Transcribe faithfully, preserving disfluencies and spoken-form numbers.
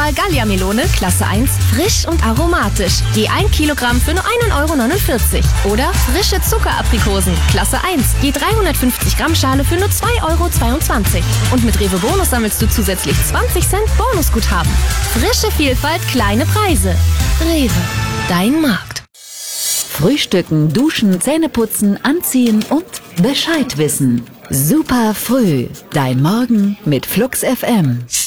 Auswahl Gallia-Melone, Klasse eins, frisch und aromatisch. Je ein Kilogramm für nur ein Euro neunundvierzig. Oder frische Zuckeraprikosen, Klasse eins, je dreihundertfünfzig Gramm Schale für nur zwei Euro zweiundzwanzig. Und mit Rewe Bonus sammelst du zusätzlich zwanzig Cent Bonusguthaben. Frische Vielfalt, kleine Preise. Rewe, dein Markt. Frühstücken, duschen, Zähneputzen, anziehen und Bescheid wissen. Super früh. Dein Morgen mit Flux F M.